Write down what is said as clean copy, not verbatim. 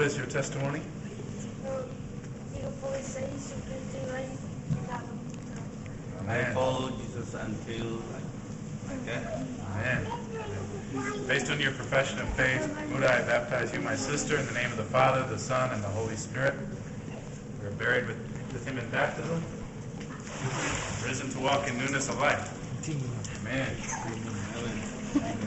is your testimony? I followed Jesus until like that. Amen. Based on your profession of faith, Muda, I baptize you, my sister, in the name of the Father, the Son, and the Holy Spirit. We are buried with him in baptism, risen to walk in newness of life. Amen.